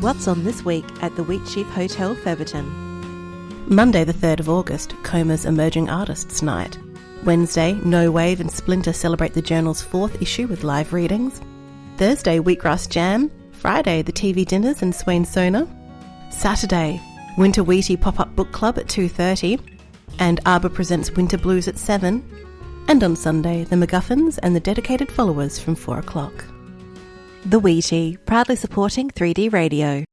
What's on this week at the Wheatsheaf Hotel, Featherton? Monday the 3rd of August, Coma's Emerging Artists Night. Wednesday, No Wave and Splinter celebrate the Journal's 4th issue with live readings. Thursday, Wheatgrass Jam. Friday, the TV dinners in Swain Sona. Saturday, Winter Wheatie Pop-Up Book Club at 2:30. And Arbor presents Winter Blues at 7. And on Sunday, the MacGuffins and the Dedicated Followers from 4 o'clock. The Wheatie, proudly supporting 3D Radio.